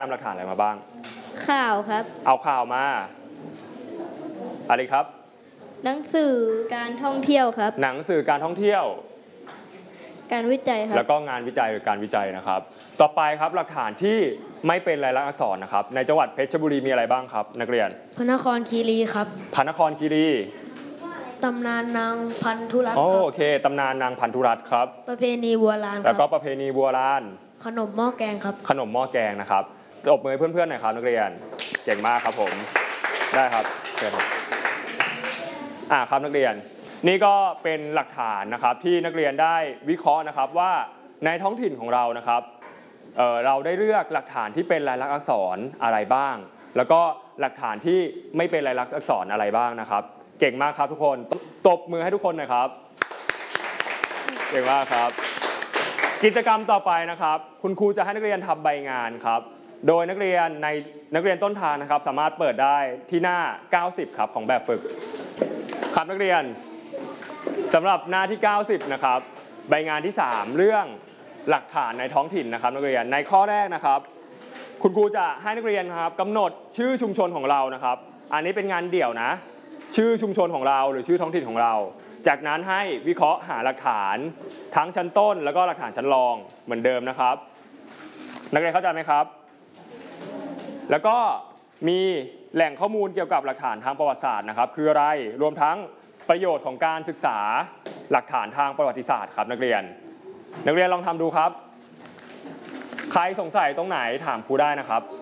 นำหลักฐานอะไรมาบ้างข่าวครับเอาข่าวมาอะไรครับหนังสือการท่องเที่ยวครับหนังสือการท่องเที่ยวการวิจัยครับแล้วก็งานวิจัยหรือการวิจัยนะครับต่อไปครับหลักฐานที่ไม่เป็นลายลักษณ์อักษรนะครับในจังหวัดเพชรบุรีมีอะไรบ้างครับนักเรียนพระนครคีรีครับพระนครคีรีตำนานนางพันธุรัตน์โอเคตำนานนางพันธุรัตน์ครับประเพณีวัวลานแล้วก็ประเพณีวัวลานขนมหม้อแกงครับขนมหม้อแกงนะครับตบมือเพื่อนๆหน่อยครับนักเรียนเก่งมากครับผมได้ครับเชิญครับครับนักเรียนนี่ก็เป็นหลักฐานนะครับที่นักเรียนได้วิเคราะห์นะครับว่าในท้องถิ่นของเรานะครับเราได้เลือกหลักฐานที่เป็นลายลักษณ์อักษรอะไรบ้างแล้วก็หลักฐานที่ไม่เป็นลายลักษณ์อักษรอะไรบ้างนะครับเก่งมากครับทุกคนตบมือให้ทุกคนหน่อยครับเก่งมากครับกิจกรรมต่อไปนะครับคุณครูจะให้นักเรียนทำใบงานครับโดยนักเรียนต้นทางนะครับสามารถเปิดได้ที่หน้า90ครับของแบบฝึกครับนักเรียนสำหรับหน้าที่90นะครับใบงานที่3เรื่องหลักฐานในท้องถิ่นนะครับนักเรียนในข้อแรกนะครับคุณครูจะให้นักเรียนครับกำหนดชื่อชุมชนของเรานะครับอันนี้เป็นงานเดี่ยวนะชื่อชุมชนของเราหรือชื่อท้องถิ่นของเราจากนั้นให้วิเคราะห์หาหลักฐานทั้งชั้นต้นแล้วก็หลักฐานชั้นรองเหมือนเดิมนะครับนักเรียนเข้าใจไหมครับแล้วก็มีแหล่งข้อมูลเกี่ยวกับหลักฐานทางประวัติศาสตร์นะครับคืออะไรรวมทั้งประโยชน์ของการศึกษาหลักฐานทางประวัติศาสตร์ครับนักเรียนลองทำดูครับใครสงสัยตรงไหนถามครูได้นะครับ